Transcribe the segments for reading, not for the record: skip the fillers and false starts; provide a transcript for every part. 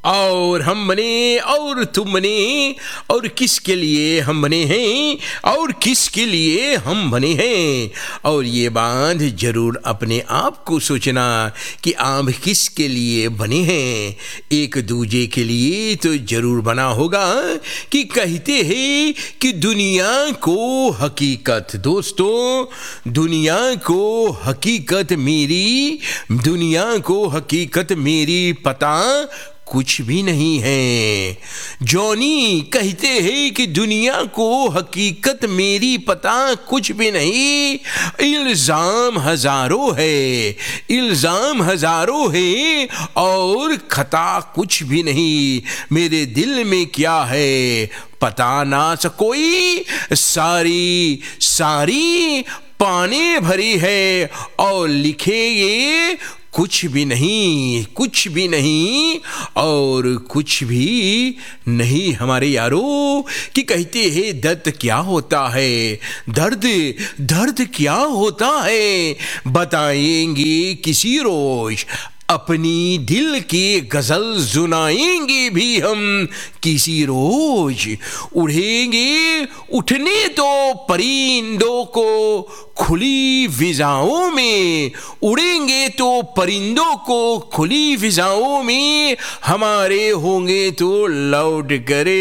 और हम बने और तुम बने, और किसके लिए हम बने हैं और किसके लिए हम बने हैं। और ये बात जरूर अपने आप को सोचना कि आप किसके लिए बने हैं। एक दूजे के लिए तो जरूर बना होगा कि कहते हैं कि दुनिया को हकीकत, दोस्तों दुनिया को हकीकत मेरी, दुनिया को हकीकत मेरी पता कुछ भी नहीं है। जॉनी कहते हैं कि दुनिया को हकीकत मेरी पता कुछ भी नहीं। इल्जाम हजारों है, इल्जाम हजारों है और खता कुछ भी नहीं। मेरे दिल में क्या है पता ना सकोई, सारी सारी पानी भरी है और लिखे ये कुछ भी नहीं, कुछ भी नहीं और कुछ भी नहीं। हमारे यारों कि कहते हैं दर्द क्या होता है, दर्द दर्द क्या होता है बताएंगे किसी रोज। अपनी दिल की गजल सुनाएंगे भी हम किसी रोज। उड़ेंगे उठने तो परिंदों को खुली फिजाओं में, उड़ेंगे तो परिंदों को खुली फिजाओं में। हमारे होंगे तो लौट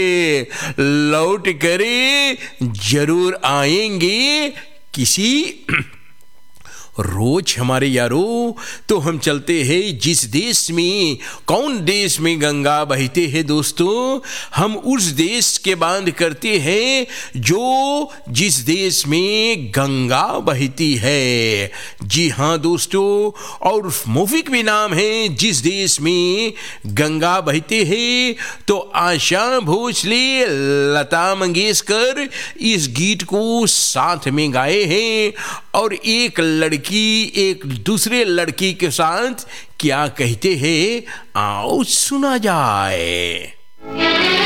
करे जरूर आएंगे किसी रोज। हमारे यारों तो हम चलते हैं जिस देश में, कौन देश में गंगा बहते हैं दोस्तों, हम उस देश के बात करते हैं जो जिस देश में गंगा बहती है। जी हाँ दोस्तों, और मूवी भी नाम है जिस देश में गंगा बहते हैं। तो आशा भोसले, लता मंगेशकर इस गीत को साथ में गाए हैं। और एक लड़की एक दूसरे लड़की के साथ क्या कहते हैं आओ सुना जाए।